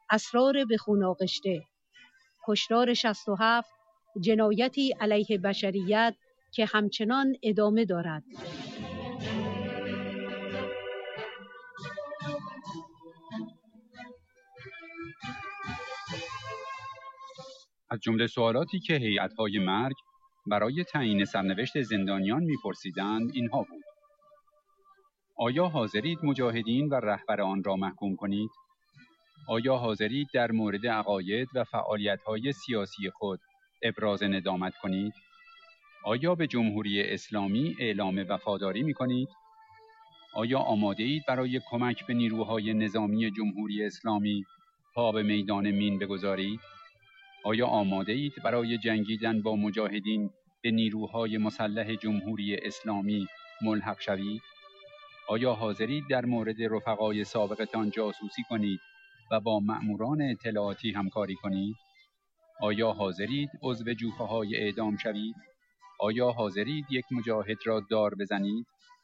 اسرار به خون آغشته، کشتار 67 جنایتی علیه بشریت که همچنان ادامه دارد. از جمله سوالاتی که هیئت‌های مرگ برای تعیین سرنوشت زندانیان می‌پرسیدند اینها بود: آیا حاضرید مجاهدین و رهبر آن را محکوم کنید؟ آیا حاضرید در مورد عقاید و فعالیت‌های سیاسی خود ابراز ندامت کنید؟ آیا به جمهوری اسلامی اعلام وفاداری می‌کنید؟ آیا آماده‌اید برای کمک به نیروهای نظامی جمهوری اسلامی پا به میدان مین بگذارید؟ آیا آماده‌اید برای جنگیدن با مجاهدین به نیروهای مسلح جمهوری اسلامی ملحق شوید؟ آیا حاضرید در مورد رفقای سابقتان جاسوسی کنید و با مأموران اطلاعاتی همکاری کنید؟ آیا حاضرید عضو جوفه‌های اعدام شوید؟ آیا حاضرید یک مجاهد را دار بزنید؟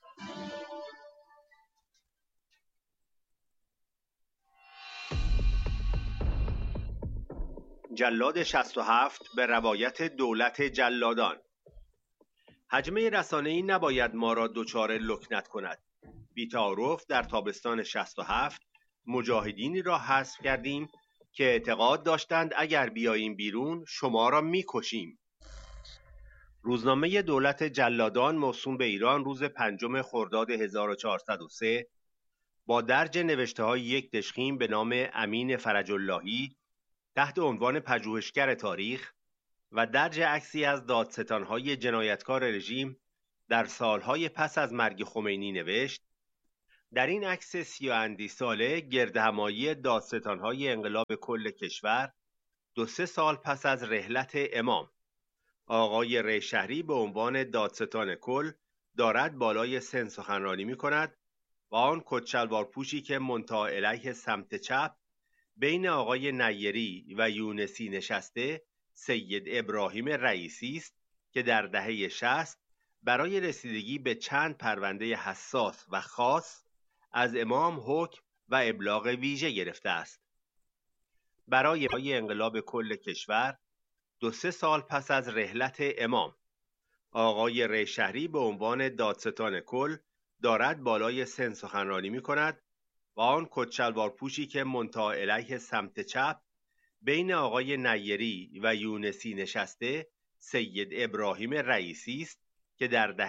جلاد 67 به روایت دولت جلادان. حجمه رسانه‌ای نباید ما را دچار لکنت کند. بی‌تعارف در تابستان 67 مجاهدینی را حذف کردیم که اعتقاد داشتند اگر بیاییم بیرون شما را می‌کشیم. روزنامه دولت جلادان موسوم به ایران روز 5 خرداد 1403 با درج نوشته‌های یک دشخیم به نام امین فرج‌اللهی تحت عنوان پژوهشگر تاریخ و درج عکسی از دادستان‌های جنایتکار رژیم در سالهای پس از مرگ خمینی نوشت: در این عکس 30 اندی ساله گردهمایی دادستان‌های انقلاب کل کشور 2-3 سال پس از رحلت امام، آقای ریشهری به عنوان دادستان کل دارد بالای سن سخنرانی می‌کند و آن کت‌شلوار پوشی که منتهی علیه سمت چپ بین آقای نیری و یونسی نشسته سید ابراهیم رئیسی است که در دهه 60 برای رسیدگی به چند پرونده حساس و خاص از امام حکم و ابلاغ ویژه گرفته است. برای انقلاب کل کشور 2-3 سال پس از رحلت امام، آقای ریشهری به عنوان دادستان کل دارد بالای سن سخنرانی می‌کند و آن کت‌شلوار پوشی که منتهی علیه سمت چپ بین آقای نیری و یونسی نشسته سید ابراهیم رئیسی است که در